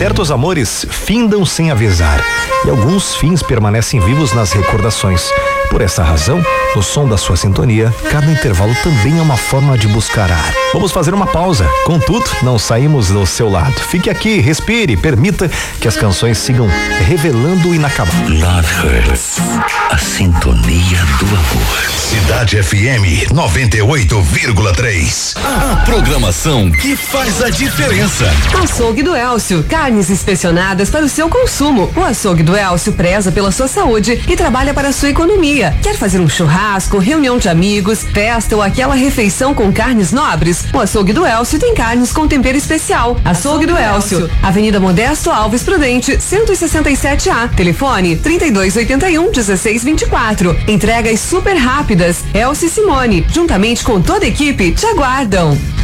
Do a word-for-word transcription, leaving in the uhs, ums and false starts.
Certos amores findam sem avisar e alguns fins permanecem vivos nas recordações. Por essa razão, no som da sua sintonia, cada intervalo também é uma forma de buscar ar. Vamos fazer uma pausa. Contudo, não saímos do seu lado. Fique aqui, respire, permita que as canções sigam revelando o inacabado. Love Hurts, a sintonia do amor. Cidade F M noventa e oito vírgula três. A programação que faz a diferença. Açougue do Elcio, carnes inspecionadas para o seu consumo. O Açougue do Elcio preza pela sua saúde e trabalha para a sua economia. Quer fazer um churrasco, reunião de amigos, festa ou aquela refeição com carnes nobres? O Açougue do Elcio tem carnes com tempero especial. Açougue do Elcio, Avenida Modesto Alves Prudente, cento e sessenta e sete A. Telefone trinta e dois oitenta e um, dezesseis vinte e quatro. Entregas super rápidas. Elcio e Simone, juntamente com toda a equipe, te aguardam.